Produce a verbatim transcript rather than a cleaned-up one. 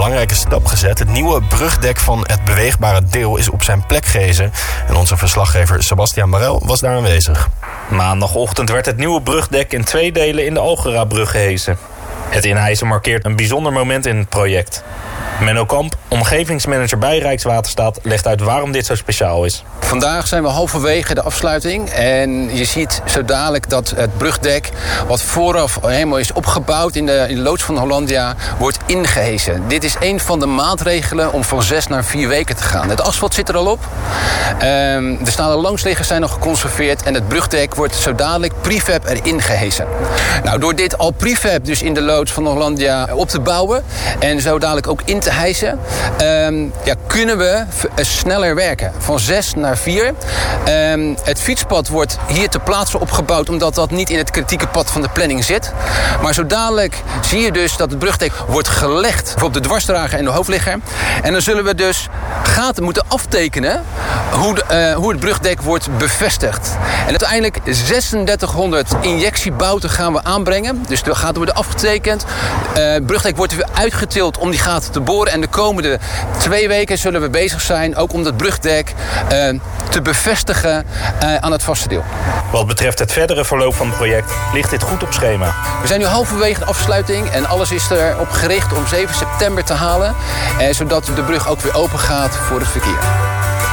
belangrijke stap gezet. Het nieuwe brugdek van het beweegbare deel is op zijn plek gehezen. En onze verslaggever Sebastian Marel was daar aanwezig. Maandagochtend werd het nieuwe brugdek in twee delen in de Algerabrug gehesen. Het inhijsen markeert een bijzonder moment in het project. Menno Kamp, omgevingsmanager bij Rijkswaterstaat, legt uit waarom dit zo speciaal is. Vandaag zijn we halverwege de afsluiting en je ziet zo dadelijk dat het brugdek, wat vooraf helemaal is opgebouwd in de, in de loods van Hollandia, wordt ingehesen. Dit is een van de maatregelen om van zes naar vier weken te gaan. Het asfalt zit er al op. Um, de stalen langsliggers zijn nog geconserveerd en het brugdek wordt zo dadelijk prefab erin gehesen. Nou, door dit al prefab dus in de loods van Hollandia op te bouwen en zo dadelijk ook in te hijsen, um, ja, kunnen we sneller werken. Van zes naar vier. Um, het fietspad wordt hier ter plaatse opgebouwd omdat dat niet in het kritieke pad van de planning zit. Maar zo dadelijk zie je dus dat het brugdek wordt gelegd op de dwarsdrager en de hoofdligger. En dan zullen we dus gaten moeten aftekenen hoe, de, uh, hoe het brugdek wordt bevestigd. En uiteindelijk zesentdertighonderd injectiebouten gaan we aanbrengen. Dus de gaten worden afgetekend. Uh, het brugdek wordt weer uitgetild om die gaten te boren. En de komende twee weken zullen we bezig zijn ook om dat brugdek uh, te bevestigen uh, aan het vaste deel. Wat betreft het verdere verloop van het project ligt dit goed op schema. We zijn nu halverwege de afsluiting en alles is erop gericht om zeven september te halen. Uh, zodat de brug ook weer open gaat voor het verkeer.